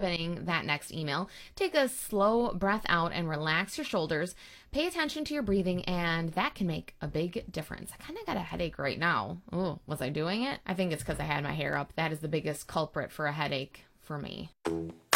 opening that next email, take a slow breath out and relax your shoulders. Pay attention to your breathing, and that can make a big difference. I kind of got a headache right now. Oh, was I doing it? I think it's because I had my hair up. That is the biggest culprit for a headache for me.